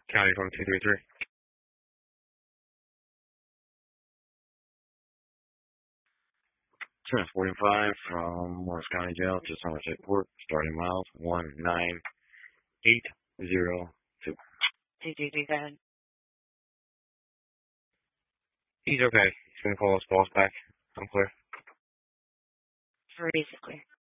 County from 233. 1045 from Morris County Jail to Somerset Court, starting miles 19802. 233, go ahead. He's okay. He's going to call his boss back. I'm clear. Basically.